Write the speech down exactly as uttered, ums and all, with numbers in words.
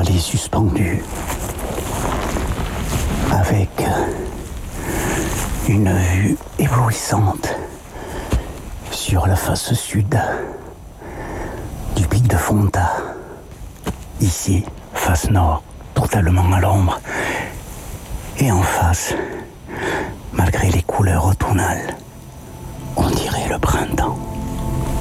vallée suspendue, avec une vue éblouissante sur la face sud du pic de Fonta. Ici, face nord, totalement à l'ombre. Et en face, malgré les couleurs automnales, on dirait le printemps.